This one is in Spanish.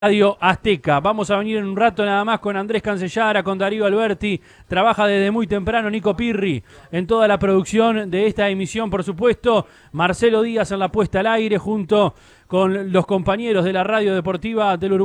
Radio Azteca. Vamos a venir en un rato nada más con Andrés Cancellara, con Darío Alberti. Trabaja desde muy temprano Nico Pirri en toda la producción de esta emisión, por supuesto. Marcelo Díaz en la puesta al aire junto con los compañeros de la radio deportiva del Uruguay.